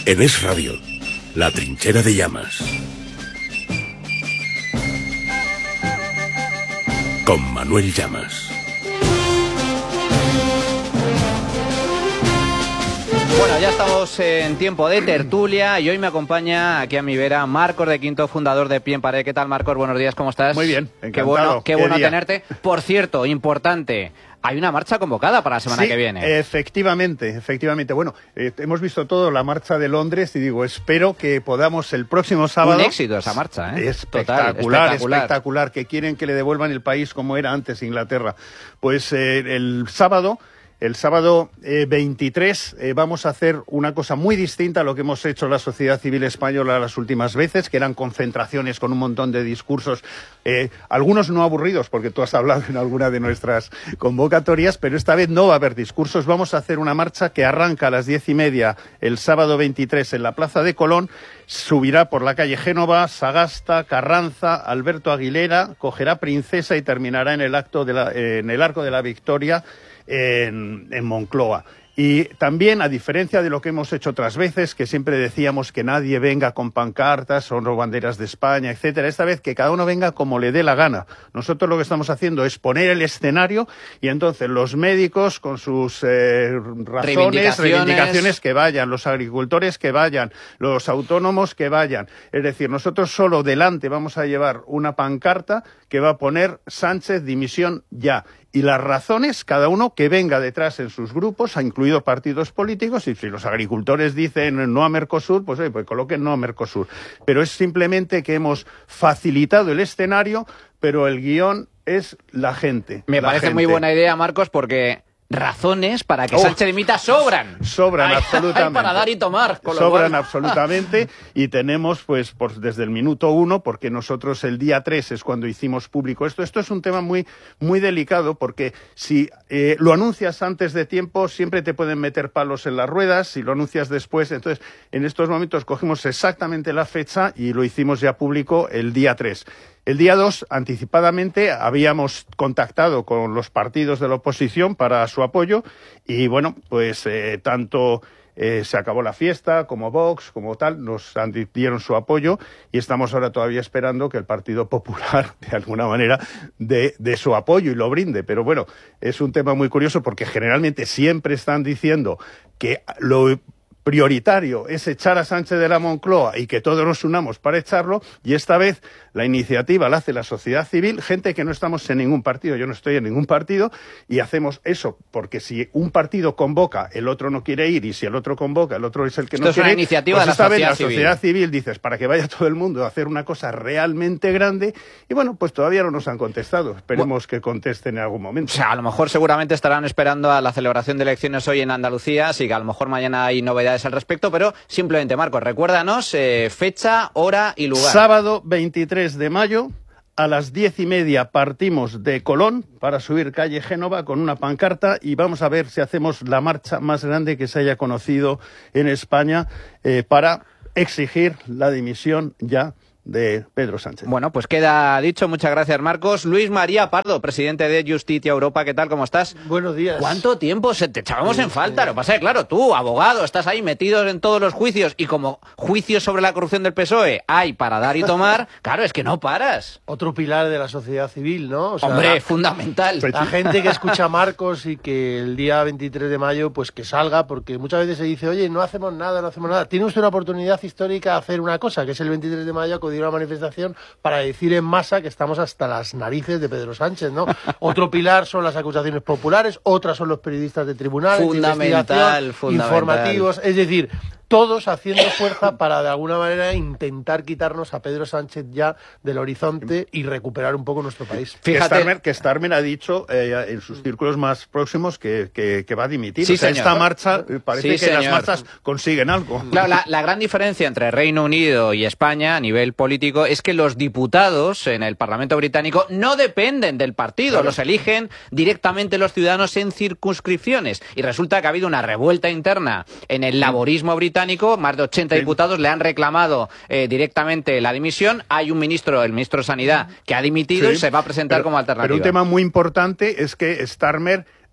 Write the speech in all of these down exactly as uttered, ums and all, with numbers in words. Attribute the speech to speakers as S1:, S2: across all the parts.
S1: En Es Radio, La Trinchera de Llamas. Con Manuel Llamas.
S2: Bueno, ya estamos en tiempo de tertulia y hoy me acompaña aquí a mi vera Marcos de Quinto, fundador de Pie en Pared. ¿Qué tal, Marcos? Buenos días, ¿cómo estás?
S3: Muy bien, encantado.
S2: Qué bueno, qué
S3: qué
S2: bueno
S3: día.
S2: tenerte. Por cierto, importante, hay una marcha convocada para la semana
S3: sí,
S2: que viene.
S3: efectivamente, efectivamente. Bueno, eh, hemos visto todo la marcha de Londres y digo, espero que podamos el próximo sábado...
S2: Un éxito esa marcha, ¿eh?
S3: Espectacular,
S2: Total, espectacular.
S3: espectacular, que quieren que le devuelvan el país como era antes Inglaterra. Pues eh, el sábado... El sábado eh, veintitrés eh, vamos a hacer una cosa muy distinta a lo que hemos hecho la sociedad civil española las últimas veces, que eran concentraciones con un montón de discursos, eh, algunos no aburridos, porque tú has hablado en alguna de nuestras convocatorias, pero esta vez no va a haber discursos. Vamos a hacer una marcha que arranca a las diez y media el sábado veintitrés en la Plaza de Colón, subirá por la calle Génova, Sagasta, Carranza, Alberto Aguilera, cogerá Princesa y terminará en el, acto de la, eh, en el Arco de la Victoria, En, en Moncloa. Y también, a diferencia de lo que hemos hecho otras veces, que siempre decíamos que nadie venga con pancartas o no banderas de España, etcétera, esta vez que cada uno venga como le dé la gana. Nosotros lo que estamos haciendo es poner el escenario y entonces los médicos con sus eh, razones,
S2: reivindicaciones.
S3: reivindicaciones que vayan, los agricultores que vayan, los autónomos que vayan. Es decir, nosotros solo delante vamos a llevar una pancarta que va a poner Sánchez dimisión ya. Y las razones, cada uno que venga detrás en sus grupos, incluido partidos políticos, y si los agricultores dicen no a Mercosur, pues, oye, pues coloquen no a Mercosur. Pero es simplemente que hemos facilitado el escenario, pero el guión es la gente.
S2: Me
S3: la
S2: parece
S3: gente.
S2: muy buena idea, Marcos, porque razones para que
S3: Oh,
S2: Sánchez dimita sobran.
S3: Sobran
S2: Hay-
S3: absolutamente.
S2: hay para dar y tomar. Con lo
S3: Sobran
S2: cual...
S3: absolutamente y tenemos pues por, desde el minuto uno, porque nosotros el día tres es cuando hicimos público esto. Esto es un tema muy, muy delicado porque si eh, lo anuncias antes de tiempo siempre te pueden meter palos en las ruedas, si lo anuncias después. Entonces, en estos momentos cogimos exactamente la fecha y lo hicimos ya público el día tres. El día dos, anticipadamente, habíamos contactado con los partidos de la oposición para su apoyo y, bueno, pues eh, tanto eh, se acabó la fiesta como Vox, como tal, nos dieron su apoyo y estamos ahora todavía esperando que el Partido Popular, de alguna manera, dé de su apoyo y lo brinde. Pero, bueno, es un tema muy curioso porque generalmente siempre están diciendo que lo prioritario es echar a Sánchez de la Moncloa y que todos nos unamos para echarlo, y esta vez la iniciativa la hace la sociedad civil, gente que no estamos en ningún partido, yo no estoy en ningún partido, y hacemos eso, porque si un partido convoca, el otro no quiere ir, y si el otro convoca, el otro es el que
S2: Esto
S3: no
S2: es
S3: quiere
S2: una
S3: ir,
S2: iniciativa
S3: pues
S2: de la
S3: esta vez
S2: sociedad
S3: la
S2: civil.
S3: sociedad civil dices, para que vaya todo el mundo a hacer una cosa realmente grande, y bueno, pues todavía no nos han contestado, esperemos que contesten en algún momento.
S2: O sea, a lo mejor seguramente estarán esperando a la celebración de elecciones hoy en Andalucía, así que a lo mejor mañana hay novedades al respecto, pero simplemente, Marcos, recuérdanos eh, fecha, hora y lugar.
S3: Sábado veintitrés de mayo, a las diez y media partimos de Colón para subir calle Génova con una pancarta y vamos a ver si hacemos la marcha más grande que se haya conocido en España eh, para exigir la dimisión ya de Pedro Sánchez.
S2: Bueno, pues queda dicho. Muchas gracias, Marcos. Luis María Pardo, presidente de Justitia Europa. ¿Qué tal? ¿Cómo estás?
S4: Buenos días.
S2: ¿Cuánto tiempo se te echábamos en falta? Lo que pasa es que, claro, tú, abogado, estás ahí metido en todos los juicios y como juicios sobre la corrupción del P S O E hay para dar y tomar, claro, es que no paras.
S4: Otro pilar de la sociedad civil, ¿no? O sea,
S2: Hombre,
S4: la,
S2: fundamental.
S4: la gente que escucha a Marcos y que el día veintitrés de mayo, pues que salga, porque muchas veces se dice, oye, no hacemos nada, no hacemos nada. Tiene usted una oportunidad histórica de hacer una cosa, que es el veintitrés de mayo acudir a una manifestación para decir en masa que estamos hasta las narices de Pedro Sánchez, ¿no? Otro pilar son las acusaciones populares, otras son los periodistas de tribunales,
S2: Fundamental,
S4: de investigación,
S2: fundamental.
S4: informativos, es decir, todos haciendo fuerza para de alguna manera intentar quitarnos a Pedro Sánchez ya del horizonte y recuperar un poco nuestro país.
S3: Que
S2: Fíjate,
S3: Starmer, que Starmer ha dicho eh, en sus círculos más próximos que, que, que va a dimitir.
S2: Sí,
S3: o sea,
S2: señor.
S3: esta marcha eh, parece
S2: Sí,
S3: que las
S2: señor.
S3: marchas consiguen algo.
S2: claro, la, la gran diferencia entre Reino Unido y España a nivel político es que los diputados en el Parlamento británico no dependen del partido,
S3: Claro.
S2: los eligen directamente los ciudadanos en circunscripciones. Y resulta que ha habido una revuelta interna en el laborismo británico, más de ochenta
S3: Sí.
S2: diputados le han reclamado eh, directamente la dimisión. Hay un ministro, el ministro de Sanidad, que ha dimitido
S3: Sí,
S2: y se va a presentar
S3: pero-
S2: como alternativa.
S3: Pero un tema muy importante es que Starmer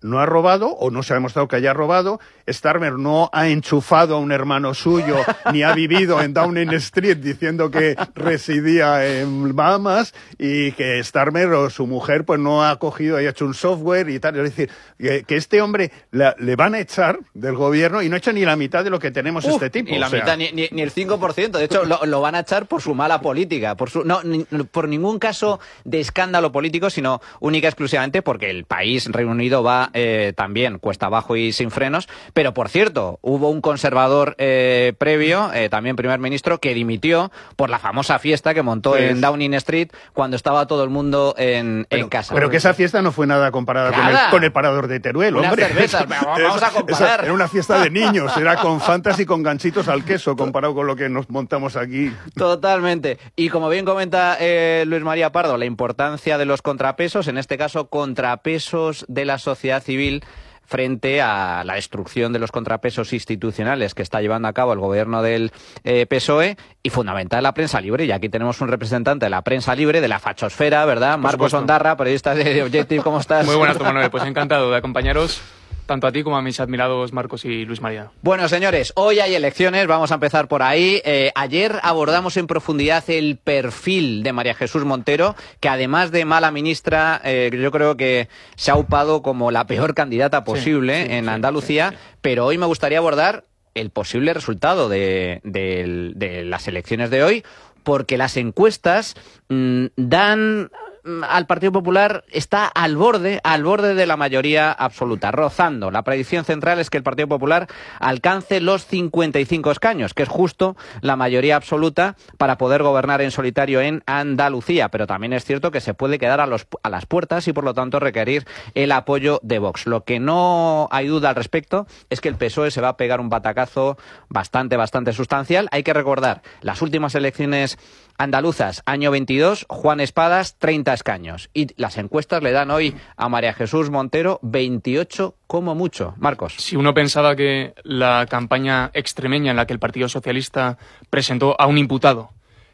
S3: no ha robado o no se ha demostrado que haya robado. Starmer no ha enchufado a un hermano suyo ni ha vivido en Downing Street diciendo que residía en Bahamas, y que Starmer o su mujer pues no ha cogido y ha hecho un software y tal. Es decir, que, que este hombre la, le van a echar del gobierno y no ha hecho ni la mitad de lo que tenemos
S2: Uf,
S3: este tipo.
S2: Ni la
S3: o sea.
S2: mitad, ni, ni, ni el cinco por ciento. De hecho, lo, lo van a echar por su mala política. Por, su, no, ni, por ningún caso de escándalo político, sino única y exclusivamente porque el país, Reino Unido, va eh, también cuesta abajo y sin frenos. Pero, por cierto, hubo un conservador eh, previo, eh, también primer ministro, que dimitió por la famosa fiesta que montó
S3: pues,
S2: en Downing Street cuando estaba todo el mundo en,
S3: pero,
S2: en casa.
S3: Pero que esa fiesta no fue nada comparada con el, con el parador de Teruel,
S2: Unas
S3: hombre.
S2: cervezas, pero vamos a comparar.
S3: Esa, era una fiesta de niños, era con fantas y con ganchitos al queso comparado con lo que nos montamos aquí.
S2: Totalmente. Y como bien comenta eh, Luis María Pardo, la importancia de los contrapesos, en este caso contrapesos de la sociedad civil frente a la destrucción de los contrapesos institucionales que está llevando a cabo el gobierno del eh, P S O E, y fundamental la prensa libre. Y aquí tenemos un representante de la prensa libre, de la fachosfera, ¿verdad? Por Marcos supuesto. Ondarra, periodista de Objective, ¿cómo estás?
S5: Muy buenas, Manuel. Pues encantado de acompañaros, tanto a ti como a mis admirados Marcos y Luis María.
S2: Bueno, señores, hoy hay elecciones, vamos a empezar por ahí. Eh, ayer abordamos en profundidad el perfil de María Jesús Montero, que además de mala ministra, eh, yo creo que se ha upado como la peor candidata posible sí, sí, en sí, Andalucía, sí, sí. Pero hoy me gustaría abordar el posible resultado de, de, de las elecciones de hoy, porque las encuestas mmm, dan... al Partido Popular, está al borde, al borde de la mayoría absoluta, rozando. La predicción central es que el Partido Popular alcance los cincuenta y cinco escaños, que es justo la mayoría absoluta para poder gobernar en solitario en Andalucía. Pero también es cierto que se puede quedar a, los, a las puertas y por lo tanto requerir el apoyo de Vox. Lo que no hay duda al respecto es que el P S O E se va a pegar un batacazo bastante, bastante sustancial. Hay que recordar las últimas elecciones andaluzas, año veintidós, Juan Espadas, treinta escaños. Y las encuestas le dan hoy a María Jesús Montero veintiocho como mucho. Marcos.
S5: Si uno pensaba que la campaña extremeña en la que el Partido Socialista presentó a un imputado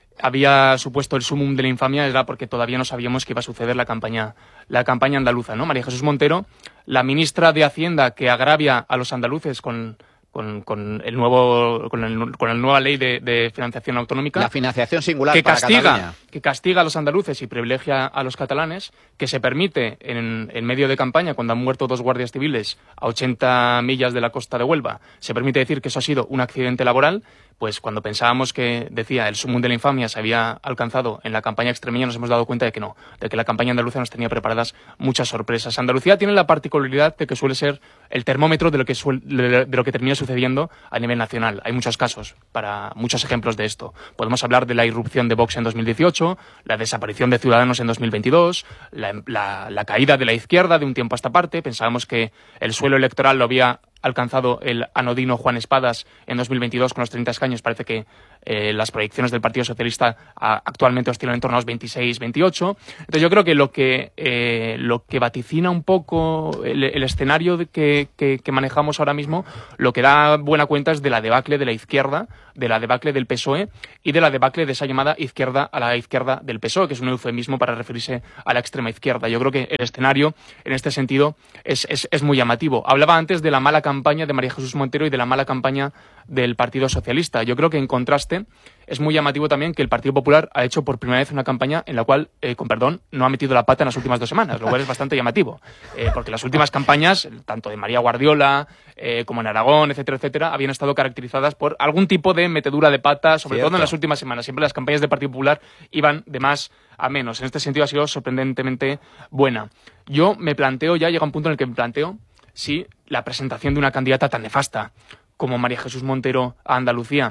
S5: había supuesto el sumum de la infamia, era porque todavía no sabíamos que iba a suceder la campaña, la campaña andaluza, ¿no? María Jesús Montero, la ministra de Hacienda que agravia a los andaluces con... Con, con el nuevo con el con la nueva ley de, de financiación autonómica,
S2: la financiación singular
S5: que
S2: para
S5: castiga
S2: Cataluña.
S5: que castiga a los andaluces y privilegia a los catalanes, que se permite en, en medio de campaña, cuando han muerto dos guardias civiles a ochenta millas de la costa de Huelva, se permite decir que eso ha sido un accidente laboral. Pues cuando pensábamos que, decía, el sumum de la infamia se había alcanzado en la campaña extremeña, nos hemos dado cuenta de que no, de que la campaña andaluza nos tenía preparadas muchas sorpresas. Andalucía tiene la particularidad de que suele ser el termómetro de lo que suele, de lo que termina sucediendo a nivel nacional. Hay muchos casos, para muchos ejemplos de esto. Podemos hablar de la irrupción de Vox en dos mil dieciocho, la desaparición de Ciudadanos en dos mil veintidós, la, la, la caída de la izquierda de un tiempo a esta parte. Pensábamos que el suelo electoral lo había alcanzado el anodino Juan Espadas en dos mil veintidós con los treinta escaños. Parece que eh, las proyecciones del Partido Socialista a, actualmente oscilan en torno a los veintiséis, veintiocho. Entonces yo creo que lo que eh, lo que vaticina un poco el, el escenario de que, que, que manejamos ahora mismo, lo que da buena cuenta es de la debacle de la izquierda, de la debacle del P S O E y de la debacle de esa llamada izquierda a la izquierda del P S O E, que es un eufemismo para referirse a la extrema izquierda. Yo creo que el escenario en este sentido es, es, es muy llamativo. Hablaba antes de la mala campaña de María Jesús Montero y de la mala campaña del Partido Socialista. Yo creo que en contraste es muy llamativo también que el Partido Popular ha hecho por primera vez una campaña en la cual, eh, con perdón, no ha metido la pata en las últimas dos semanas, lo cual es bastante llamativo, eh, porque las últimas campañas, tanto de María Guardiola eh, como en Aragón, etcétera, etcétera, habían estado caracterizadas por algún tipo de metedura de pata, sobre Cierto. todo en las últimas semanas. Siempre las campañas del Partido Popular iban de más a menos. En este sentido ha sido sorprendentemente buena. Yo me planteo, ya llega un punto en el que me planteo si la presentación de una candidata tan nefasta como María Jesús Montero a Andalucía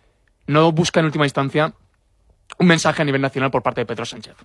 S5: no busca en última instancia un mensaje a nivel nacional por parte de Pedro Sánchez.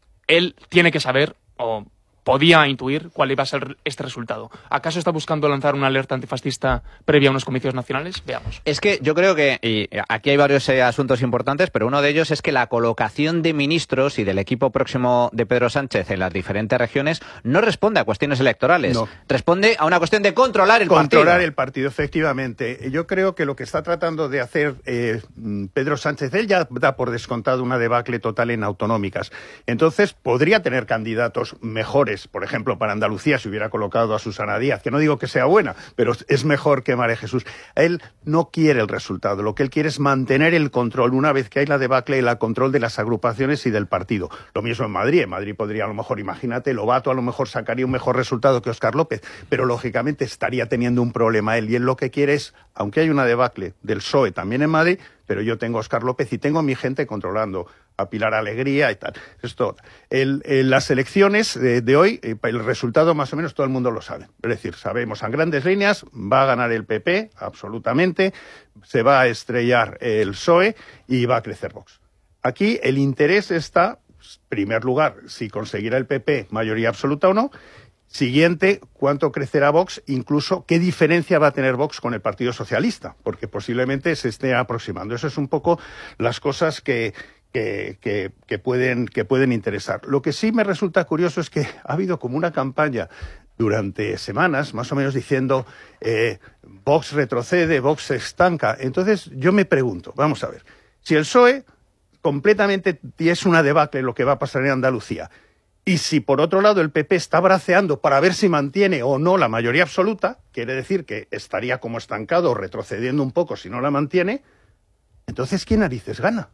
S5: Él tiene que saber, o podía intuir, cuál iba a ser este resultado. ¿Acaso está buscando lanzar una alerta antifascista previa a unos comicios nacionales? Veamos.
S2: Es que yo creo que, y aquí hay varios eh, asuntos importantes, pero uno de ellos es que la colocación de ministros y del equipo próximo de Pedro Sánchez en las diferentes regiones no responde a cuestiones electorales. No. Responde a una cuestión de controlar el
S3: controlar
S2: partido.
S3: Controlar el partido, efectivamente. Yo creo que lo que está tratando de hacer eh, Pedro Sánchez, él ya da por descontado una debacle total en autonómicas. Entonces, podría tener candidatos mejores favorables, por ejemplo, para Andalucía, si hubiera colocado a Susana Díaz, que no digo que sea buena, pero es mejor que María Jesús. Él no quiere el resultado, lo que él quiere es mantener el control, una vez que hay la debacle, el control de las agrupaciones y del partido. Lo mismo en Madrid, en Madrid podría a lo mejor, imagínate, Lobato a lo mejor sacaría un mejor resultado que Óscar López, pero lógicamente estaría teniendo un problema él, y él lo que quiere es, aunque hay una debacle del P S O E también en Madrid, pero yo tengo a Óscar López y tengo a mi gente controlando, a Pilar Alegría y tal. Esto, el, el, las elecciones de, de hoy, el resultado más o menos todo el mundo lo sabe. Es decir, sabemos en grandes líneas, va a ganar el P P, absolutamente, se va a estrellar el P S O E y va a crecer Vox. Aquí el interés está, en primer lugar, si conseguirá el P P mayoría absoluta o no. Siguiente, cuánto crecerá Vox, incluso qué diferencia va a tener Vox con el Partido Socialista, porque posiblemente se esté aproximando. Eso es un poco las cosas que, que, que, que, pueden, que pueden interesar. Lo que sí me resulta curioso es que ha habido como una campaña durante semanas, más o menos diciendo eh, Vox retrocede, Vox se estanca. Entonces yo me pregunto, vamos a ver, si el P S O E completamente es una debacle lo que va a pasar en Andalucía, y si por otro lado el P P está braceando para ver si mantiene o no la mayoría absoluta, quiere decir que estaría como estancado o retrocediendo un poco si no la mantiene, entonces ¿quién narices gana?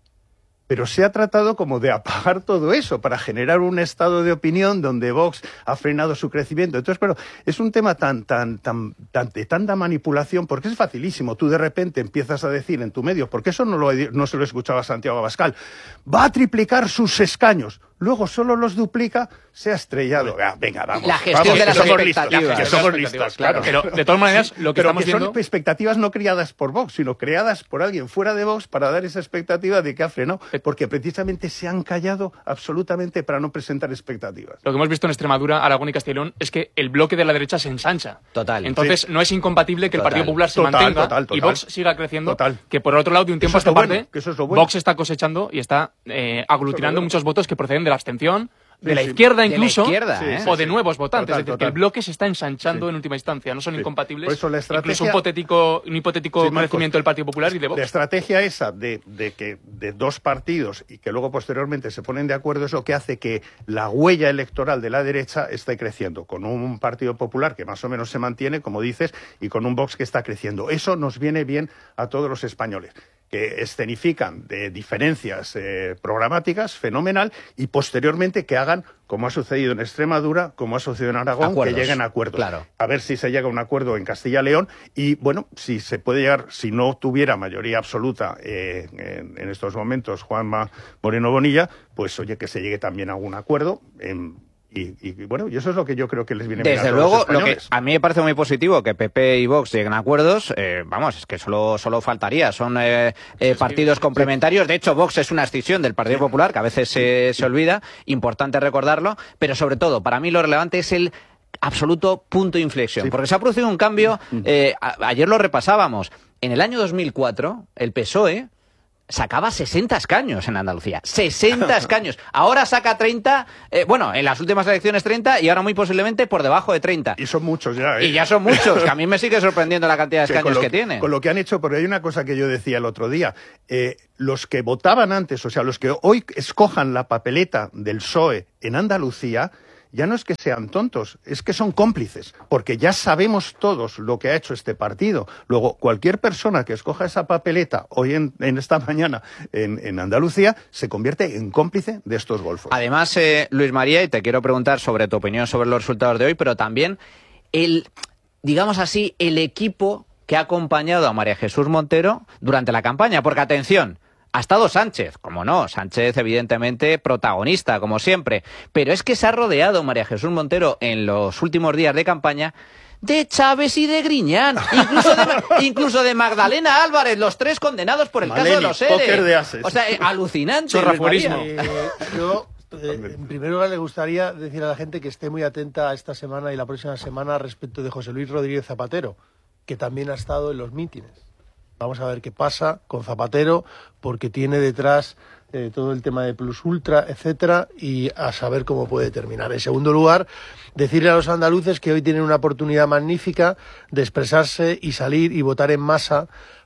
S3: Pero se ha tratado como de apagar todo eso para generar un estado de opinión donde Vox ha frenado su crecimiento. Entonces, pero es un tema tan, tan, tan, tan de tanta manipulación, porque es facilísimo. Tú de repente empiezas a decir en tu medio, porque eso no, lo, no se lo escuchaba Santiago Abascal, va a triplicar sus escaños. Luego solo los duplica, se ha estrellado. Ah, venga, vamos.
S2: La gestión
S3: vamos,
S2: de las
S3: que somos
S2: expectativas.
S3: listos, que somos listos, claro.
S5: Pero de todas maneras, lo que
S3: pero
S5: estamos
S3: que son
S5: viendo...
S3: expectativas no creadas por Vox, sino creadas por alguien fuera de Vox para dar esa expectativa de que ha frenado, porque precisamente se han callado absolutamente para no presentar expectativas.
S5: Lo que hemos visto en Extremadura, Aragón y Castilla y León es que el bloque de la derecha se ensancha.
S2: Total.
S5: Entonces
S3: Sí.
S5: no es incompatible que el
S2: Total.
S5: Partido Popular se
S3: Total,
S5: mantenga
S3: total, total.
S5: y Vox siga creciendo.
S3: Total.
S5: Que por otro lado, de un tiempo a
S3: Eso
S5: esta
S3: es lo
S5: parte,
S3: bueno, que eso es lo bueno.
S5: Vox está cosechando y está eh, aglutinando
S3: bueno.
S5: muchos votos que proceden de la abstención, de
S3: Sí,
S5: la
S3: sí.
S5: izquierda
S2: De la
S5: incluso,
S2: izquierda, ¿eh?
S5: o de
S3: Sí, sí.
S5: nuevos votantes.
S3: Total,
S5: es decir,
S3: total.
S5: que el bloque se está ensanchando
S3: Sí.
S5: en última instancia, no son
S3: Sí.
S5: incompatibles.
S3: Por eso la estrategia-
S5: Incluso un hipotético, un hipotético
S3: Sí, Marcos,
S5: crecimiento del Partido Popular y de Vox.
S3: La estrategia esa de, de que de dos partidos y que luego posteriormente se ponen de acuerdo es lo que hace que la huella electoral de la derecha esté creciendo, con un Partido Popular que más o menos se mantiene, como dices, y con un Vox que está creciendo. Eso nos viene bien a todos los españoles, que escenifican de diferencias eh, programáticas, fenomenal, y posteriormente que hagan, como ha sucedido en Extremadura, como ha sucedido en Aragón,
S2: Acuerdos.
S3: que lleguen a acuerdos.
S2: Claro.
S3: A ver si se llega a un acuerdo en Castilla y León, y bueno, si se puede llegar, si no tuviera mayoría absoluta eh, en, en estos momentos Juanma Moreno Bonilla, pues oye, que se llegue también a algún acuerdo en... Y, y bueno, y eso es lo que yo creo que les viene bien a
S2: Desde
S3: todos
S2: luego,
S3: los
S2: lo que
S3: españoles.
S2: a mí me parece muy positivo que P P y Vox lleguen a acuerdos, eh, vamos, es que solo, solo faltaría, son eh, eh, partidos complementarios. De hecho, Vox es una escisión del Partido Popular, que a veces se, se olvida, importante recordarlo, pero sobre todo, para mí lo relevante es el absoluto punto de inflexión,
S3: Sí.
S2: porque se ha producido un cambio, eh, a- ayer lo repasábamos, en el año dos mil cuatro, el P S O E sacaba sesenta escaños en Andalucía. sesenta escaños. Ahora saca treinta, eh, bueno, en las últimas elecciones treinta y ahora muy posiblemente por debajo de treinta.
S3: Y son muchos ya, ¿eh?
S2: Y ya son muchos, que a mí me sigue sorprendiendo la cantidad de
S3: Que con
S2: escaños
S3: lo,
S2: que tiene.
S3: Con lo que han hecho, porque hay una cosa que yo decía el otro día, eh, los que votaban antes, o sea, los que hoy escojan la papeleta del P S O E en Andalucía, ya no es que sean tontos, es que son cómplices, porque ya sabemos todos lo que ha hecho este partido. Luego, cualquier persona que escoja esa papeleta hoy en, en esta mañana en, en Andalucía se convierte en cómplice de estos golfos.
S2: Además, eh, Luis María, y te quiero preguntar sobre tu opinión sobre los resultados de hoy, pero también el, digamos así, el equipo que ha acompañado a María Jesús Montero durante la campaña, porque atención, ha estado Sánchez, como no, Sánchez evidentemente protagonista, como siempre, pero es que se ha rodeado María Jesús Montero en los últimos días de campaña de Chávez y de Griñán, incluso de, incluso de Magdalena Álvarez, los tres condenados por el
S3: Maleni,
S2: caso de los
S3: póker
S2: ERE.
S3: de ases.
S2: O sea, eh, alucinante.
S5: Chorrafuerismo.
S2: Luis María.
S4: Eh, yo, eh, en primer lugar, le gustaría decir a la gente que esté muy atenta esta semana y la próxima semana respecto de José Luis Rodríguez Zapatero, que también ha estado en los mítines. Vamos a ver qué pasa con Zapatero, porque tiene detrás eh, todo el tema de Plus Ultra, etcétera, y a saber cómo puede terminar. En segundo lugar, decirle a los andaluces que hoy tienen una oportunidad magnífica de expresarse y salir y votar en masa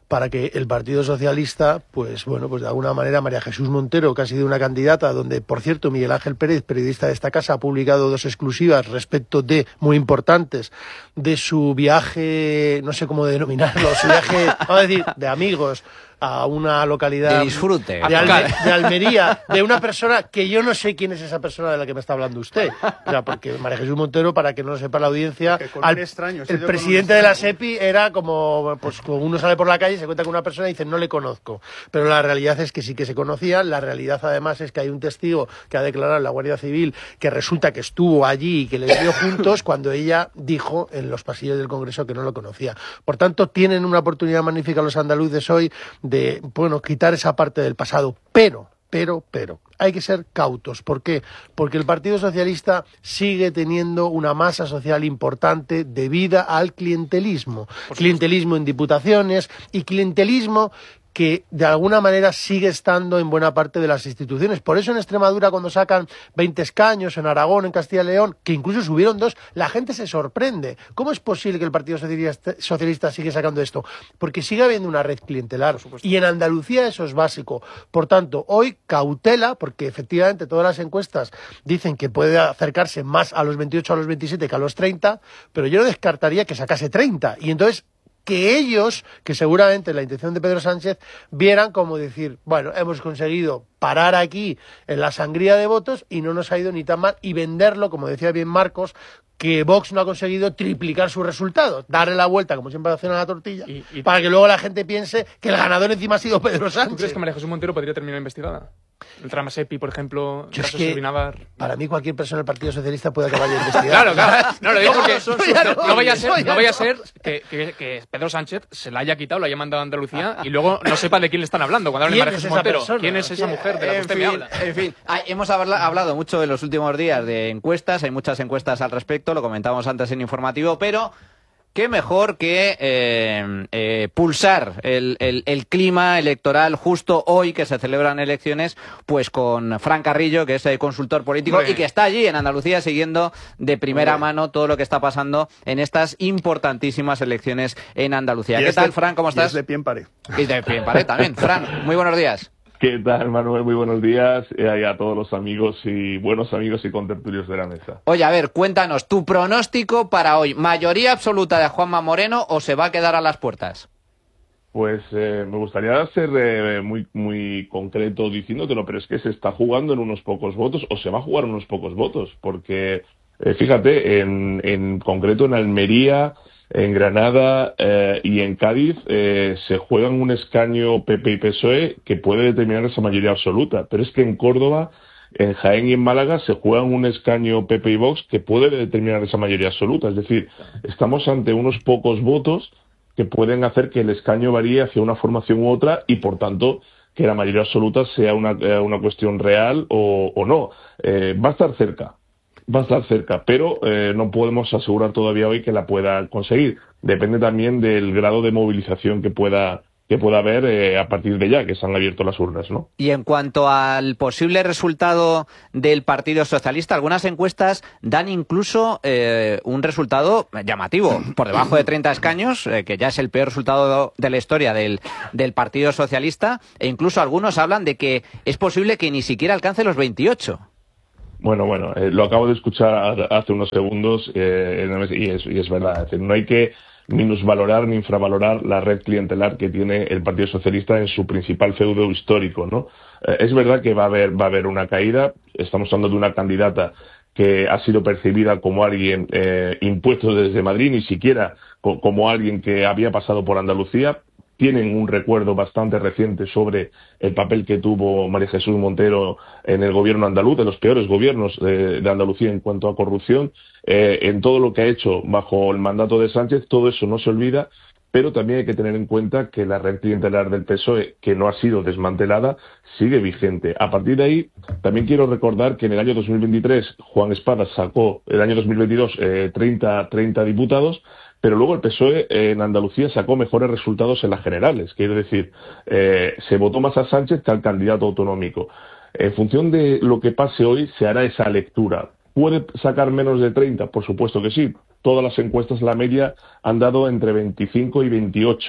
S4: para que el Partido Socialista, pues bueno, pues de alguna manera María Jesús Montero, que ha sido una candidata donde, por cierto, Miguel Ángel Pérez, periodista de esta casa, ha publicado dos exclusivas respecto de, muy importantes, de su viaje, no sé cómo denominarlo, su viaje, vamos a decir, de amigos, a una localidad
S2: de disfrute
S4: de, Alme de Almería, de una persona que yo no sé quién es esa persona de la que me está hablando usted. O sea, porque María Jesús Montero, para que no lo sepa la audiencia, al, extraño, el presidente de la SEPI era como, pues como uno sale por la calle, se cuenta con una persona y dice, no le conozco. Pero la realidad es que sí que se conocían. La realidad, además, es que hay un testigo que ha declarado en la Guardia Civil que resulta que estuvo allí y que les vio juntos cuando ella dijo en los pasillos del Congreso que no lo conocía. Por tanto, tienen una oportunidad magnífica los andaluces hoy de, bueno, quitar esa parte del pasado, pero, pero, pero, hay que ser cautos. ¿Por qué? Porque el Partido Socialista sigue teniendo una masa social importante debida al clientelismo. Clientelismo en diputaciones y clientelismo que de alguna manera sigue estando en buena parte de las instituciones. Por eso en Extremadura, cuando sacan veinte escaños, en Aragón, en Castilla y León, que incluso subieron dos, la gente se sorprende. ¿Cómo es posible que el Partido Socialista, Socialista sigue sacando esto? Porque sigue habiendo una red clientelar. Y en Andalucía eso es básico. Por tanto, hoy cautela, porque efectivamente todas las encuestas dicen que puede acercarse más a los veintiocho, a los veintisiete que a los treinta, pero yo no descartaría que sacase treinta. Y entonces que ellos, que seguramente la intención de Pedro Sánchez, vieran como decir, bueno, hemos conseguido parar aquí en la sangría de votos y no nos ha ido ni tan mal, y venderlo, como decía bien Marcos, que Vox no ha conseguido triplicar sus resultados, darle la vuelta, como siempre hacen a la tortilla, y, y... para que luego la gente piense que el ganador encima ha sido Pedro Sánchez.
S5: ¿Tú crees que María Jesús Montero podría terminar investigada? El trama SEPI, por ejemplo,
S4: Yo es que, para mí cualquier persona del Partido Socialista puede acabar de investigar.
S5: Claro, claro. No, lo digo porque no, no vaya a ser, no vaya a ser que, que, que Pedro Sánchez se la haya quitado, lo haya mandado a Andalucía y luego no sepa de quién le están hablando cuando hablan de María Jesús Montero. Persona? ¿Quién es esa mujer de la que usted
S2: fin,
S5: me habla?
S2: En fin, hay, hemos hablado mucho en los últimos días de encuestas, hay muchas encuestas al respecto, lo comentamos antes en informativo, pero qué mejor que eh, eh, pulsar el, el, el clima electoral justo hoy que se celebran elecciones, pues con Fran Carrillo, que es el consultor político Bien. y que está allí en Andalucía siguiendo de primera Bien. mano todo lo que está pasando en estas importantísimas elecciones en Andalucía. ¿Qué tal, de, Fran? ¿Cómo estás?
S3: Y es de pie en pared.
S2: Y de pie en pared también. Fran, muy buenos días.
S6: ¿Qué tal, Manuel? Muy buenos días eh, a todos los amigos y buenos amigos y contertulios de la mesa.
S2: Oye, a ver, cuéntanos, tu pronóstico para hoy. ¿Mayoría absoluta de Juanma Moreno o se va a quedar a las puertas?
S6: Pues eh, me gustaría ser eh, muy muy concreto diciéndotelo, pero es que se está jugando en unos pocos votos o se va a jugar en unos pocos votos, porque eh, fíjate, en, en concreto en Almería, en Granada eh, y en Cádiz eh, se juegan un escaño P P y P S O E que puede determinar esa mayoría absoluta, pero es que en Córdoba, en Jaén y en Málaga se juegan un escaño P P y Vox que puede determinar esa mayoría absoluta. Es decir, estamos ante unos pocos votos que pueden hacer que el escaño varíe hacia una formación u otra y, por tanto, que la mayoría absoluta sea una, una cuestión real o, o no. Eh, va a estar cerca. Va a estar cerca, pero eh, no podemos asegurar todavía hoy que la pueda conseguir. Depende también del grado de movilización que pueda que pueda haber eh, a partir de ya, que se han abierto las urnas, ¿no?
S2: Y en cuanto al posible resultado del Partido Socialista, algunas encuestas dan incluso eh, un resultado llamativo, por debajo de treinta escaños, eh, que ya es el peor resultado de la historia del, del Partido Socialista, e incluso algunos hablan de que es posible que ni siquiera alcance los veintiocho.
S6: Bueno, bueno, eh, lo acabo de escuchar hace unos segundos eh, y, es, y es verdad. Es decir, no hay que minusvalorar ni infravalorar la red clientelar que tiene el Partido Socialista en su principal feudo histórico, ¿no? Eh, es verdad que va a haber va a haber una caída. Estamos hablando de una candidata que ha sido percibida como alguien eh, impuesto desde Madrid, ni siquiera co como alguien que había pasado por Andalucía. Tienen un recuerdo bastante reciente sobre el papel que tuvo María Jesús Montero en el gobierno andaluz, de los peores gobiernos de, de Andalucía en cuanto a corrupción, eh, en todo lo que ha hecho bajo el mandato de Sánchez. Todo eso no se olvida, pero también hay que tener en cuenta que la red clientelar del P S O E, que no ha sido desmantelada, sigue vigente. A partir de ahí, también quiero recordar que en el año dos mil veintitrés Juan Espadas sacó, el año dos mil veintidós, eh, treinta, treinta diputados, pero luego el P S O E en Andalucía sacó mejores resultados en las generales. Quiero decir, eh, se votó más a Sánchez que al candidato autonómico. En función de lo que pase hoy, se hará esa lectura. ¿Puede sacar menos de treinta? Por supuesto que sí. Todas las encuestas, la media, han dado entre veinticinco y veintiocho.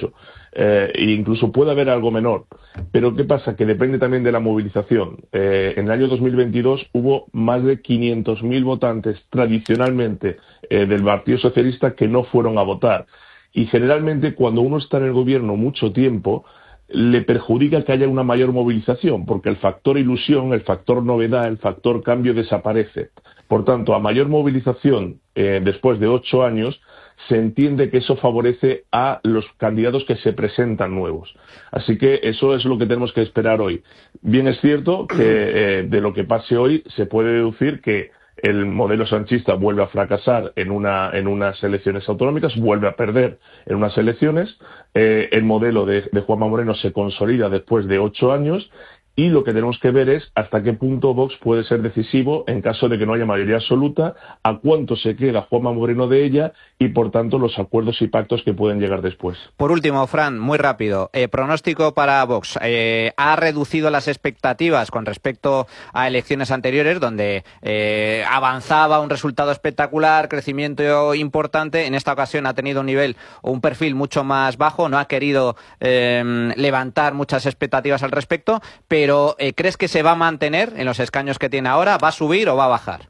S6: eh, e incluso puede haber algo menor. Pero ¿qué pasa? Que depende también de la movilización. Eh, en el año dos mil veintidós hubo más de quinientos mil votantes tradicionalmente eh, del Partido Socialista que no fueron a votar. Y generalmente cuando uno está en el gobierno mucho tiempo, le perjudica que haya una mayor movilización, porque el factor ilusión, el factor novedad, el factor cambio desaparece. Por tanto, a mayor movilización eh, después de ocho años, se entiende que eso favorece a los candidatos que se presentan nuevos. Así que eso es lo que tenemos que esperar hoy. Bien es cierto que eh, de lo que pase hoy se puede deducir que el modelo sanchista vuelve a fracasar en, una, en unas elecciones autonómicas, vuelve a perder en unas elecciones, eh, el modelo de, de Juanma Moreno se consolida después de ocho años y lo que tenemos que ver es hasta qué punto Vox puede ser decisivo en caso de que no haya mayoría absoluta, a cuánto se queda Juanma Moreno de ella y, por tanto, los acuerdos y pactos que pueden llegar después.
S2: Por último, Fran, muy rápido, eh, pronóstico para Vox. Eh, ¿Ha reducido las expectativas con respecto a elecciones anteriores, donde eh, avanzaba un resultado espectacular, crecimiento importante? En esta ocasión ha tenido un nivel o un perfil mucho más bajo, no ha querido eh, levantar muchas expectativas al respecto, pero Pero, eh, ¿crees que se va a mantener en los escaños que tiene ahora? ¿Va a subir o va a bajar?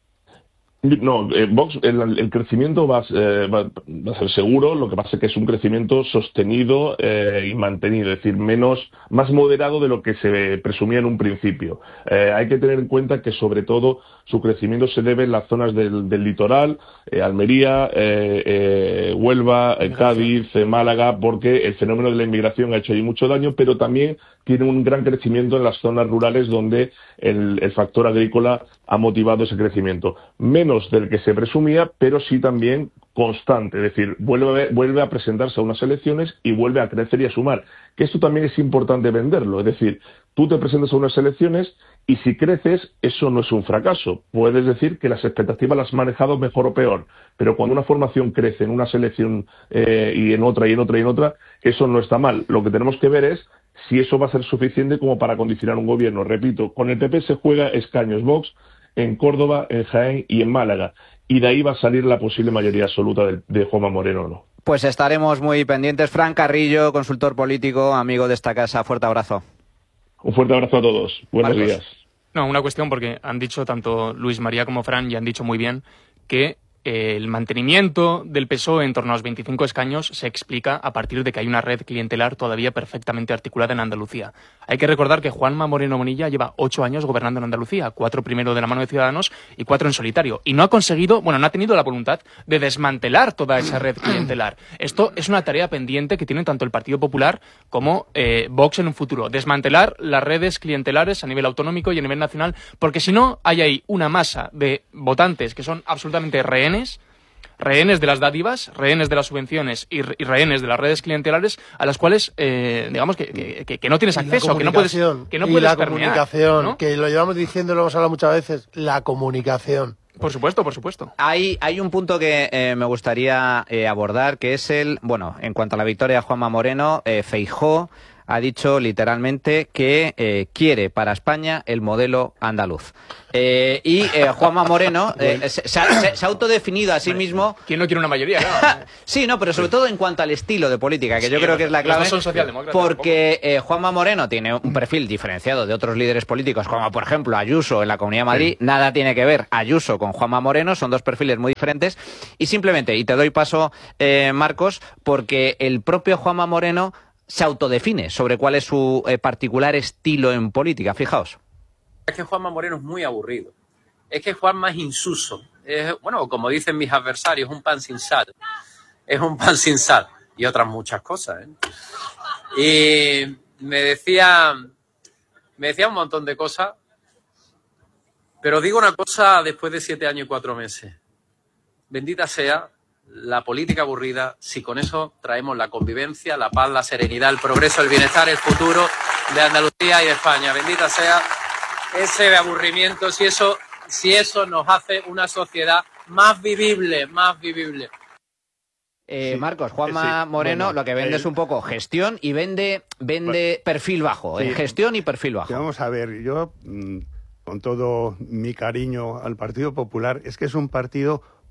S6: No, eh, Vox, el, el crecimiento va, eh, va, va a ser seguro, lo que pasa es que es un crecimiento sostenido eh, y mantenido, es decir, menos, más moderado de lo que se presumía en un principio. Eh, hay que tener en cuenta que, sobre todo, su crecimiento se debe en las zonas del, del litoral, eh, Almería, eh, eh, Huelva, eh, Cádiz, eh, Málaga, porque el fenómeno de la inmigración ha hecho allí mucho daño, pero también tiene un gran crecimiento en las zonas rurales donde el, el factor agrícola ha motivado ese crecimiento. Menos del que se presumía, pero sí también constante, es decir, vuelve, vuelve a presentarse a unas elecciones y vuelve a crecer y a sumar. Que esto también es importante venderlo, es decir, tú te presentas a unas elecciones y si creces, eso no es un fracaso. Puedes decir que las expectativas las has manejado mejor o peor, pero cuando una formación crece en una selección eh, y en otra y en otra y en otra, eso no está mal. Lo que tenemos que ver es si eso va a ser suficiente como para condicionar un gobierno. Repito, con el P P se juega escaños Vox en Córdoba, en Jaén y en Málaga, y de ahí va a salir la posible mayoría absoluta de, de Juanma Moreno, ¿no?
S2: Pues estaremos muy pendientes. Fran Carrillo, consultor político, amigo de esta casa, fuerte abrazo.
S6: Un fuerte abrazo a todos. Buenos
S2: Marcos.
S6: días.
S5: No, una cuestión, porque han dicho tanto Luis María como Fran, y han dicho muy bien, que eh, el mantenimiento del P S O E en torno a los veinticinco escaños se explica a partir de que hay una red clientelar todavía perfectamente articulada en Andalucía. Hay que recordar que Juanma Moreno Monilla lleva ocho años gobernando en Andalucía, cuatro primero de la mano de Ciudadanos y cuatro en solitario, y no ha conseguido, bueno, no ha tenido la voluntad de desmantelar toda esa red clientelar. Esto es una tarea pendiente que tiene tanto el Partido Popular como eh, Vox en un futuro, desmantelar las redes clientelares a nivel autonómico y a nivel nacional, porque si no hay ahí una masa de votantes que son absolutamente rehenes, rehenes de las dádivas, rehenes de las subvenciones y, y rehenes de las redes clientelares a las cuales, eh, digamos, que, que, que no tienes acceso, que no puedes, que no
S4: y
S5: puedes
S4: la
S5: permear,
S4: comunicación,
S5: ¿no?
S4: que lo llevamos diciendo, lo hemos hablado muchas veces, la comunicación.
S5: Por supuesto, por supuesto.
S2: Hay, hay un punto que eh, me gustaría eh, abordar, que es el, bueno, en cuanto a la victoria de Juanma Moreno, eh, Feijóo ha dicho literalmente que eh, quiere para España el modelo andaluz. Eh, y eh, Juanma Moreno eh, se, se, ha, se ha autodefinido a sí mismo.
S5: ¿Quién no quiere una mayoría? Claro.
S2: Sí, no, pero sobre todo en cuanto al estilo de política, que yo
S5: Sí,
S2: creo que es la clave.
S5: los dos son socialdemócratas,
S2: Porque eh, Juanma Moreno tiene un perfil diferenciado de otros líderes políticos, como por ejemplo Ayuso en la Comunidad de Madrid. Sí. Nada tiene que ver Ayuso con Juanma Moreno, son dos perfiles muy diferentes. Y simplemente, y te doy paso, eh, Marcos, porque el propio Juanma Moreno se autodefine sobre cuál es su eh, particular estilo en política. Fijaos.
S7: Es que Juanma Moreno es muy aburrido. Es que Juanma es insuso. Es, bueno, como dicen mis adversarios, un pan sin sal. Es un pan sin sal. Y otras muchas cosas, ¿eh? Y me decía, me decía un montón de cosas. Pero digo una cosa después de siete años y cuatro meses. Bendita sea la política aburrida, si con eso traemos la convivencia, la paz, la serenidad, el progreso, el bienestar, el futuro de Andalucía y de España. Bendita sea ese aburrimiento, si eso, si eso nos hace una sociedad más vivible, más vivible.
S2: Eh,
S3: Sí,
S2: Marcos, Juanma
S3: sí,
S2: Moreno
S3: bueno,
S2: lo que vende
S3: el-
S2: es un poco gestión y vende, vende perfil bajo,
S3: Sí.
S2: eh, gestión y perfil bajo.
S3: Que vamos a ver, yo, mm, con todo mi cariño al Partido Popular, es que es un partido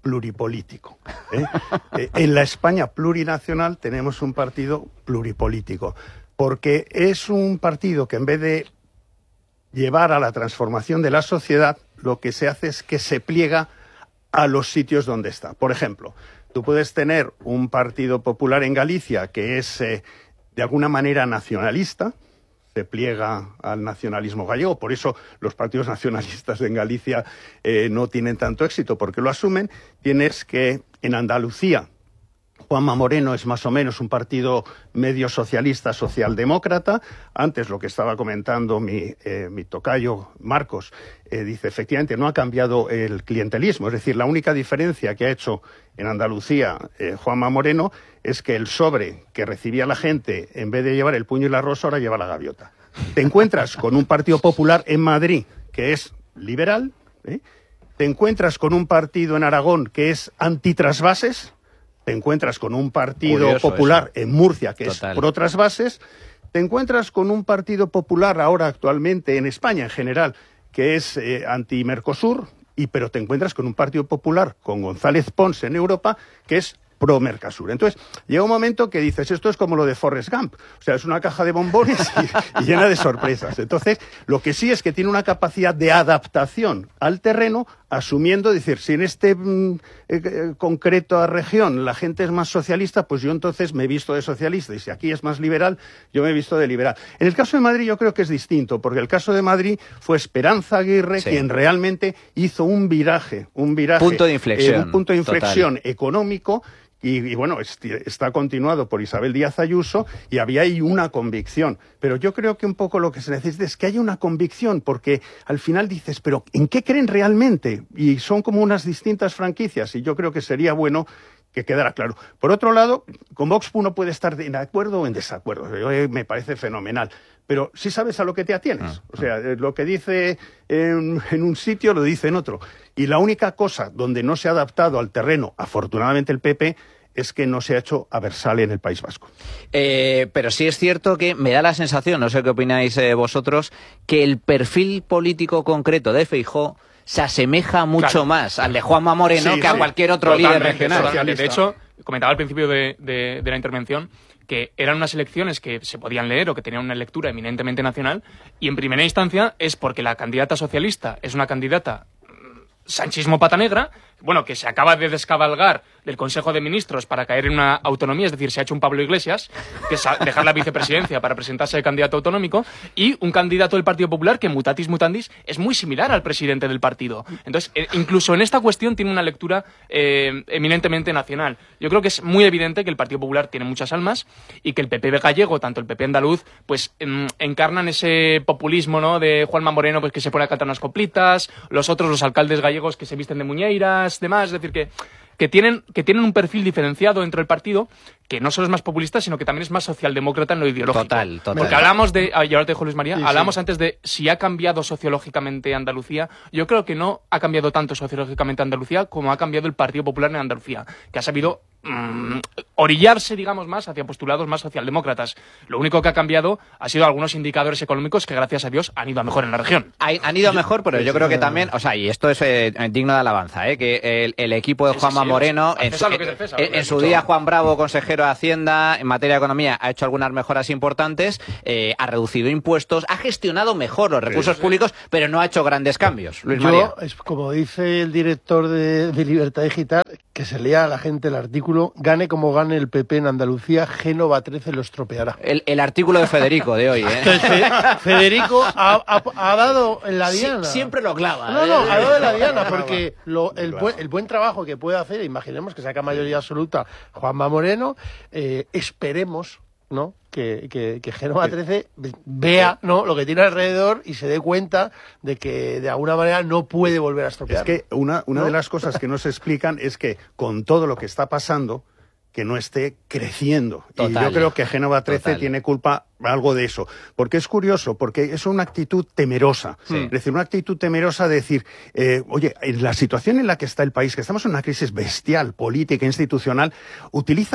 S3: pluripolítico. ¿eh? eh, en la España plurinacional tenemos un partido pluripolítico, porque es un partido que en vez de llevar a la transformación de la sociedad, lo que se hace es que se pliega a los sitios donde está. Por ejemplo, tú puedes tener un Partido Popular en Galicia que es eh, de alguna manera nacionalista, se pliega al nacionalismo gallego, por eso los partidos nacionalistas en Galicia eh, no tienen tanto éxito, porque lo asumen. Tienes que en Andalucía, Juanma Moreno es más o menos un partido medio socialista, socialdemócrata. Antes, lo que estaba comentando mi, eh, mi tocayo Marcos, eh, dice, efectivamente, no ha cambiado el clientelismo. Es decir, la única diferencia que ha hecho en Andalucía eh, Juanma Moreno es que el sobre que recibía la gente, en vez de llevar el puño y la rosa, ahora lleva la gaviota. Te encuentras con un Partido Popular en Madrid que es liberal, ¿eh? Te encuentras con un partido en Aragón que es antitrasvases, te encuentras con un Partido
S2: Curioso
S3: Popular
S2: eso.
S3: en Murcia que
S2: Total.
S3: es pro trasvases, te encuentras con un Partido Popular ahora actualmente en España en general que es eh, anti-Mercosur, y pero te encuentras con un Partido Popular con González Pons en Europa que es pro-Mercosur. Entonces, llega un momento que dices, esto es como lo de Forrest Gump, o sea, es una caja de bombones y, y llena de sorpresas. Entonces, lo que sí es que tiene una capacidad de adaptación al terreno, asumiendo, decir, si en este mm, eh, concreto región la gente es más socialista, pues yo entonces me he visto de socialista, y si aquí es más liberal, yo me he visto de liberal. En el caso de Madrid yo creo que es distinto, porque el caso de Madrid fue Esperanza Aguirre
S2: Sí.
S3: quien realmente hizo un viraje, un viraje,
S2: Punto de inflexión,
S3: eh, un punto de inflexión
S2: total.
S3: económico. Y, y bueno, esti- está continuado por Isabel Díaz Ayuso, y había ahí una convicción. Pero yo creo que un poco lo que se necesita es que haya una convicción, porque al final dices, ¿pero en qué creen realmente? Y son como unas distintas franquicias, y yo creo que sería bueno que quedara claro. Por otro lado, con Vox uno puede estar de acuerdo o en desacuerdo. Yo, eh, me parece fenomenal. Pero sí sabes a lo que te atienes. O sea, eh, lo que dice en, en un sitio lo dice en otro. Y la única cosa donde no se ha adaptado al terreno, afortunadamente el P P, es que no se ha hecho a Versale en el País Vasco.
S2: Eh, pero sí es cierto que me da la sensación, no sé qué opináis eh, vosotros, que el perfil político concreto de Feijóo se asemeja mucho
S5: Claro.
S2: más al de Juanma Moreno
S3: Sí,
S2: que a
S3: sí.
S2: cualquier otro
S5: Totalmente,
S2: líder regional.
S5: totalmente. De hecho, comentaba al principio de, de- de la intervención que eran unas elecciones que se podían leer o que tenían una lectura eminentemente nacional, y en primera instancia es porque la candidata socialista es una candidata mm, sanchismo pata negra, bueno, que se acaba de descabalgar del Consejo de Ministros para caer en una autonomía, es decir, se ha hecho un Pablo Iglesias, que es a- dejar la vicepresidencia para presentarse de candidato autonómico, y un candidato del Partido Popular que, mutatis mutandis, es muy similar al presidente del partido. Entonces, eh, incluso en esta cuestión tiene una lectura eh, eminentemente nacional. Yo creo que es muy evidente que el Partido Popular tiene muchas almas y que el P P gallego, tanto el P P andaluz, pues em, encarnan ese populismo, ¿no?, de Juanma Moreno, pues que se pone a cantar unas coplitas, los otros, los alcaldes gallegos que se visten de muñeiras, demás, es decir, que que tienen, que tienen un perfil diferenciado dentro del partido, que no solo es más populista, sino que también es más socialdemócrata en lo ideológico.
S2: Total, total.
S5: Porque hablamos de, ah, y ahora te dejo, Luis María,
S3: Sí,
S5: hablamos
S3: sí.
S5: antes de si ha cambiado sociológicamente Andalucía. Yo creo que no ha cambiado tanto sociológicamente Andalucía como ha cambiado el Partido Popular en Andalucía, que ha sabido mm, orillarse, digamos, más hacia postulados más socialdemócratas. Lo único que ha cambiado ha sido algunos indicadores económicos que, gracias a Dios, han ido a mejor en la región.
S2: Ha- Han ido mejor, pero yo creo que también, o sea, y esto es eh, digno de alabanza, ¿eh? Que el, el equipo de
S5: Sí, sí,
S2: Juanma
S5: sí,
S2: Moreno,
S5: al
S2: en su,
S5: César lo que es del César,
S2: en-
S5: lo que
S2: en
S5: has
S2: su
S5: dicho.
S2: día Juan Bravo, consejero de Hacienda, en materia de economía, ha hecho algunas mejoras importantes, eh, ha reducido impuestos, ha gestionado mejor los recursos públicos, pero no ha hecho grandes cambios. Luis María.
S4: Yo, es como dice el director de, de Libertad Digital, que se lea a la gente el artículo, gane como gane el P P en Andalucía, Génova trece lo estropeará.
S2: El, el artículo de Federico de hoy, ¿eh?
S4: Entonces, Fe- Federico ha, ha- ha dado en la diana.
S2: Sie- siempre lo clava.
S4: No,
S2: ¿eh?
S4: no, ha dado en la diana, porque lo- el, buen, el buen trabajo que puede hacer, imaginemos que saca mayoría absoluta Juanma Moreno, eh, esperemos, ¿no?, que, que, que Génova trece vea, ¿no?, lo que tiene alrededor y se dé cuenta de que de alguna manera no puede volver a estropear.
S3: Es que una, una
S4: ¿No?
S3: de las cosas que no se explican es que con todo lo que está pasando, que no esté creciendo. Y
S2: Total.
S3: yo creo que Génova trece
S2: Total.
S3: tiene culpa algo de eso. Porque es curioso, porque es una actitud temerosa.
S2: Sí.
S3: Es decir, una actitud temerosa de decir, eh, oye, en la situación en la que está el país, que estamos en una crisis bestial, política, institucional, utiliza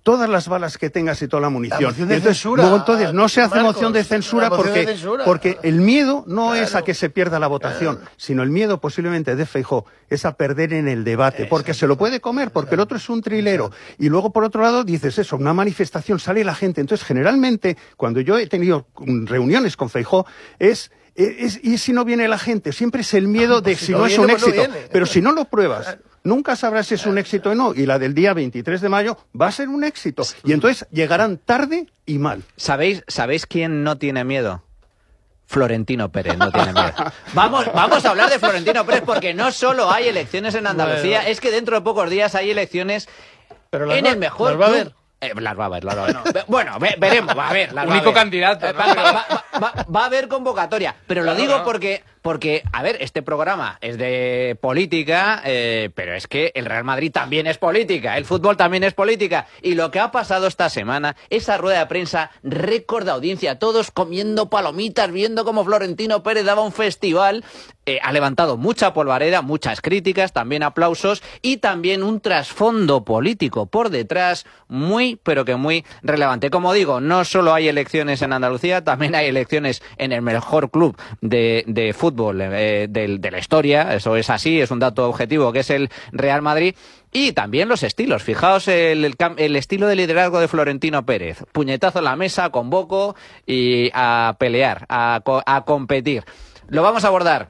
S3: todas las balas que tengas y toda la munición.
S4: La moción de
S3: entonces,
S4: censura,
S3: no, entonces no se hace
S4: Marcos,
S3: moción de censura
S4: la moción
S3: porque,
S4: de censura.
S3: porque el miedo no
S4: Claro.
S3: es a que se pierda la votación,
S4: Claro.
S3: sino el miedo posiblemente de Feijóo es a perder en el debate, porque
S4: Exacto.
S3: se lo puede comer, porque el otro es un trilero. Y luego, por otro lado, dices eso, una manifestación, sale la gente. Entonces, generalmente, cuando yo he tenido reuniones con Feijóo, es... Es, y si no viene la gente, siempre es el miedo de
S4: pues si
S3: si
S4: no
S3: no es
S4: viene,
S3: un
S4: pues no
S3: éxito.
S4: viene.
S3: Pero si no lo pruebas, nunca sabrás si es un éxito o no. Y la del día veintitrés de mayo va a ser un éxito. Y entonces llegarán tarde y mal.
S2: ¿Sabéis, ¿Sabéis quién no tiene miedo? Florentino Pérez no tiene miedo. Vamos, vamos a hablar de Florentino Pérez porque no solo hay elecciones en Andalucía,
S4: Bueno.
S2: es que dentro de pocos días hay elecciones
S4: Pero las
S2: en
S4: va-
S2: el mejor
S4: las va a
S2: club.
S4: ver.
S2: Eh, las va a ver, las va a ver. Ve- Bueno, ve- veremos, va a ver. las va a
S5: Único
S2: ver.
S5: candidato,
S2: Eh,
S5: ¿no?
S2: Va, va- va- va- va a haber convocatoria. Pero lo
S5: Claro,
S2: digo
S5: claro.
S2: porque, porque, a ver, este programa es de política, eh, pero es que el Real Madrid también es política, el fútbol también es política. Y lo que ha pasado esta semana, esa rueda de prensa, récord de audiencia, todos comiendo palomitas, viendo cómo Florentino Pérez daba un festival, eh, ha levantado mucha polvareda, muchas críticas, también aplausos y también un trasfondo político por detrás muy, pero que muy relevante. Como digo, no solo hay elecciones en Andalucía, también hay elecciones en el mejor club de, de fútbol eh, de, de la historia, eso es así, es un dato objetivo, que es el Real Madrid. Y también los estilos. Fijaos el, el, cam- el estilo de liderazgo de Florentino Pérez. Puñetazo en la mesa, convoco y a pelear, a, co- a competir. Lo vamos a abordar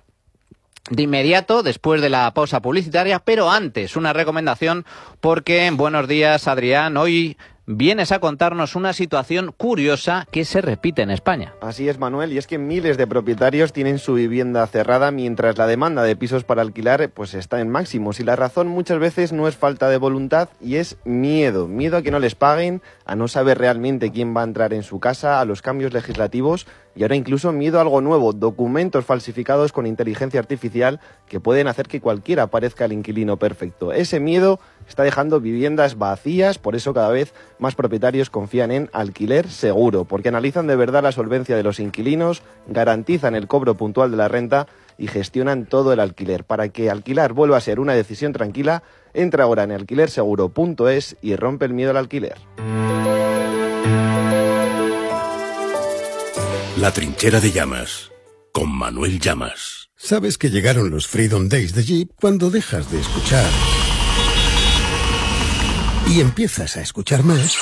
S2: de inmediato, después de la pausa publicitaria, pero antes una recomendación porque, buenos días Adrián, hoy vienes a contarnos una situación curiosa que se repite en España.
S8: Así es, Manuel, y es que miles de propietarios tienen su vivienda cerrada mientras la demanda de pisos para alquilar pues está en máximos, y la razón muchas veces no es falta de voluntad y es miedo, miedo a que no les paguen, a no saber realmente quién va a entrar en su casa, a los cambios legislativos y ahora incluso miedo a algo nuevo, documentos falsificados con inteligencia artificial que pueden hacer que cualquiera parezca el inquilino perfecto. Ese miedo está dejando viviendas vacías, por eso cada vez más propietarios confían en Alquiler Seguro, porque analizan de verdad la solvencia de los inquilinos, garantizan el cobro puntual de la renta y gestionan todo el alquiler. Para que alquilar vuelva a ser una decisión tranquila, entra ahora en alquiler seguro punto es y rompe el miedo al alquiler.
S1: La trinchera de llamas, con Manuel Llamas.
S9: Sabes que llegaron los Freedom Days de Jeep cuando dejas de escuchar y empiezas a escuchar más.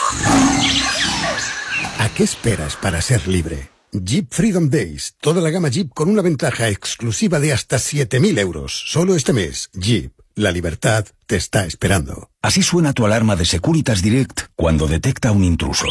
S9: ¿A qué esperas para ser libre? Jeep Freedom Days, toda la gama Jeep con una ventaja exclusiva de hasta siete mil euros. Solo este mes, Jeep, la libertad te está esperando.
S10: Así suena tu alarma de Securitas Direct cuando detecta un intruso.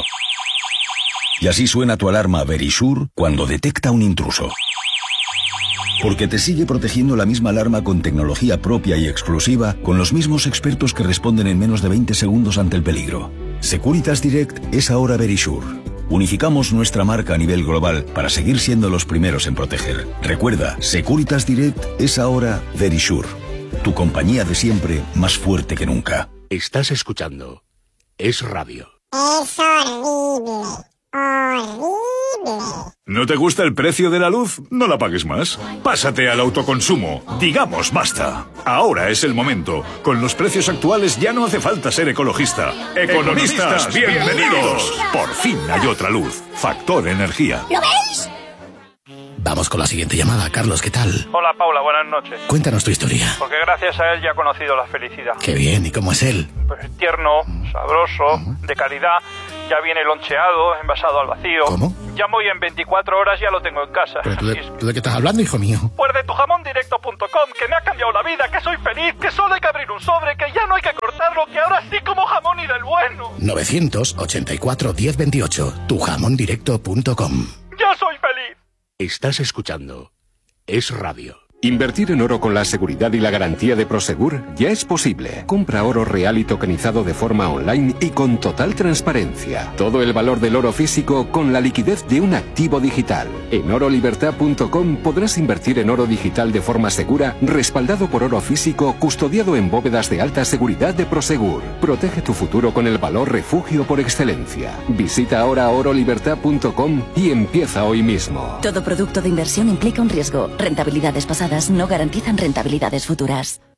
S10: Y así suena tu alarma Verisure cuando detecta un intruso. Porque te sigue protegiendo la misma alarma con tecnología propia y exclusiva, con los mismos expertos que responden en menos de veinte segundos ante el peligro. Securitas Direct es ahora Verisure. Unificamos nuestra marca a nivel global para seguir siendo los primeros en proteger. Recuerda, Securitas Direct es ahora Verisure. Tu compañía de siempre más fuerte que nunca.
S1: Estás escuchando Es Radio.
S11: Es horrible. Horrible.
S12: ¿No te gusta el precio de la luz? No la pagues más. Pásate al autoconsumo. Digamos basta. Ahora es el momento. Con los precios actuales ya no hace falta ser ecologista. Economistas, bienvenidos. Por fin hay otra luz. Factor Energía.
S11: ¿Lo veis?
S13: Vamos con la siguiente llamada. Carlos, ¿qué tal?
S14: Hola, Paula, buenas noches.
S13: Cuéntanos tu historia.
S14: Porque gracias a él ya he conocido la felicidad.
S13: Qué bien, ¿y cómo es él?
S14: Pues tierno, sabroso, de calidad, ya viene loncheado, envasado al vacío.
S13: ¿Cómo?
S14: Llamo y en veinticuatro horas ya lo tengo en casa.
S13: ¿Pero tú de, tú de qué estás hablando, hijo mío?
S14: Pues de tu jamón directo punto com, que me ha cambiado la vida, que soy feliz, que solo hay que abrir un sobre, que ya no hay que cortarlo, que ahora sí como jamón y del bueno.
S13: nueve ochenta y cuatro, diez veintiocho, tu jamón directo punto com.
S14: ¡Ya soy feliz!
S1: Estás escuchando Es Radio.
S15: Invertir en oro con la seguridad y la garantía de Prosegur ya es posible. Compra oro real y tokenizado de forma online y con total transparencia. Todo el valor del oro físico con la liquidez de un activo digital. En oro libertad punto com podrás invertir en oro digital de forma segura, respaldado por oro físico, custodiado en bóvedas de alta seguridad de Prosegur. Protege tu futuro con el valor refugio por excelencia. Visita ahora oro libertad punto com y empieza hoy mismo.
S16: Todo producto de inversión implica un riesgo. Rentabilidades pasadas no garantizan rentabilidades futuras.